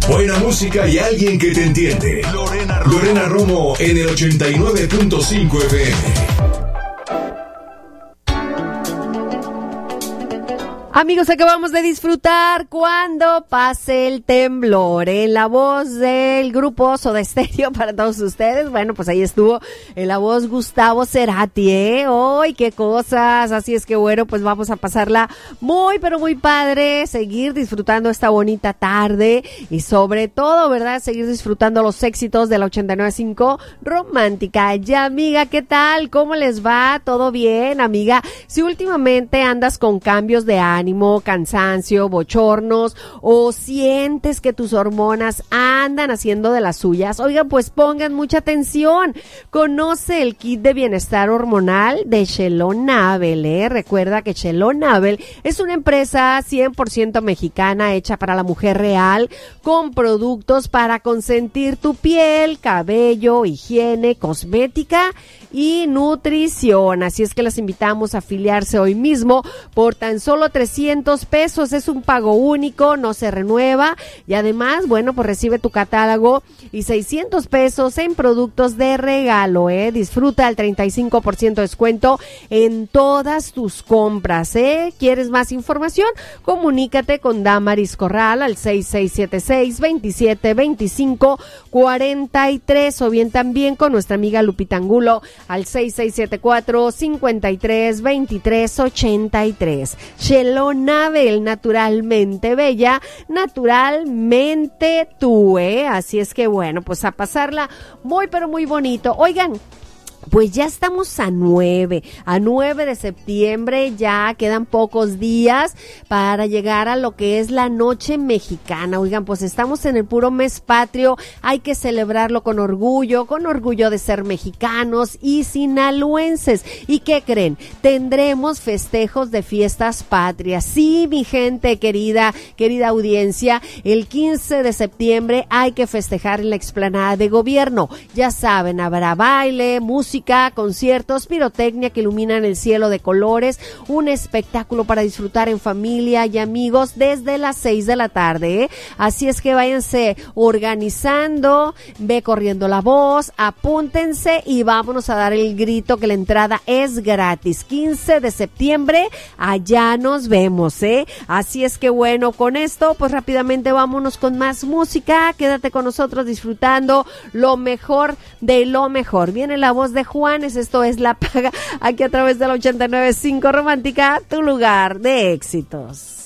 Buena música y alguien que te entiende. Lorena Romo en el 89.5 FM. Amigos, acabamos de disfrutar Cuando pase el temblor, en la voz del grupo Soda Stereo para todos ustedes. Bueno, pues ahí estuvo en la voz Gustavo Cerati, ¡ay, qué cosas! Así es que bueno, pues vamos a pasarla muy, pero muy padre, seguir disfrutando esta bonita tarde y sobre todo, ¿verdad?, seguir disfrutando los éxitos de la 89.5 Romántica. Ya, amiga, ¿qué tal? ¿Cómo les va? ¿Todo bien, amiga? Si últimamente andas con cambios de ánimo, cansancio, bochornos o sientes que tus hormonas andan haciendo de las suyas, oigan, pues pongan mucha atención. Conoce el kit de bienestar hormonal de Shelonabel, Recuerda que Shelonabel es una empresa 100% mexicana hecha para la mujer real, con productos para consentir tu piel, cabello, higiene, cosmética y nutrición. Así es que las invitamos a afiliarse hoy mismo por tan solo 300 pesos. Es un pago único, no se renueva y además, bueno, pues recibe tu catálogo y 600 pesos en productos de regalo, Disfruta el 35% de descuento en todas tus compras, ¿Quieres más información? Comunícate con Damaris Corral al 6676-2725-43 o bien también con nuestra amiga Lupita Angulo al 6674-532383. Shelonabel, naturalmente bella, naturalmente tú, Así es que bueno, pues a pasarla muy pero muy bonito. Oigan, pues ya estamos a 9 de septiembre, ya quedan pocos días para llegar a lo que es la noche mexicana. Oigan, pues estamos en el puro mes patrio, hay que celebrarlo con orgullo de ser mexicanos y sinaloenses. ¿Y qué creen? Tendremos festejos de fiestas patrias. Sí, mi gente querida audiencia, el 15 de septiembre hay que festejar en la explanada de gobierno. Ya saben, habrá baile, música, conciertos, pirotecnia que iluminan el cielo de colores, un espectáculo para disfrutar en familia y amigos desde las 6 de la tarde, Así es que váyanse organizando, ve corriendo la voz, apúntense y vámonos a dar el grito que la entrada es gratis. 15 de septiembre, allá nos vemos, Así es que bueno, con esto, pues rápidamente vámonos con más música. Quédate con nosotros disfrutando lo mejor de lo mejor. Viene la voz de Juanes, esto es La Paga, aquí a través de la 89.5 Romántica, tu lugar de éxitos.